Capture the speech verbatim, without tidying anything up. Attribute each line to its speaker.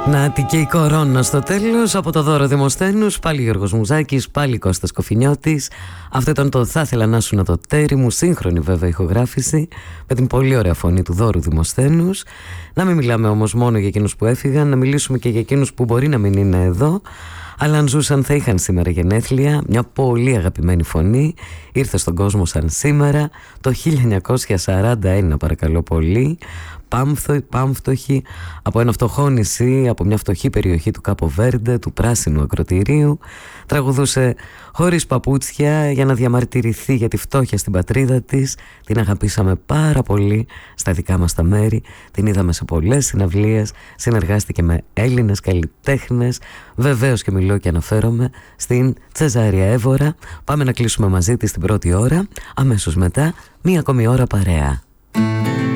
Speaker 1: Να τι και η κορώνα στο τέλος. Από το δώρο Δημοσθένους, πάλι Γιώργος Μουζάκης, πάλι Κώστας Κοφινιώτης. Αυτό ήταν το «Θα ήθελα να ήσουν το τέρι μου», σύγχρονη βέβαια ηχογράφηση, με την πολύ ωραία φωνή του δώρου Δημοσθένους. Να μην μιλάμε όμως μόνο για εκείνους που έφυγαν, να μιλήσουμε και για εκείνους που μπορεί να μην είναι εδώ, αλλά αν ζούσαν θα είχαν σήμερα γενέθλια. Μια πολύ αγαπημένη φωνή ήρθε στον κόσμο σαν σήμερα, το χίλια εννιακόσια σαράντα ένα, παρακαλώ πολύ. Πάμφθο, πάμφτωχη, από ένα φτωχό νησί, από μια φτωχή περιοχή του Κάπο Βέρντε, του πράσινου ακροτηρίου. Τραγουδούσε χωρίς παπούτσια για να διαμαρτυρηθεί για τη φτώχεια στην πατρίδα της. Την αγαπήσαμε πάρα πολύ στα δικά μας τα μέρη. Την είδαμε σε πολλές συναυλίες, συνεργάστηκε με Έλληνες καλλιτέχνες. Βεβαίως και μιλώ και αναφέρομαι στην Τσεζάρια Εύωρα. Πάμε να κλείσουμε μαζί της την πρώτη ώρα. Αμέσως μετά μία ακόμη ώρα παρέα.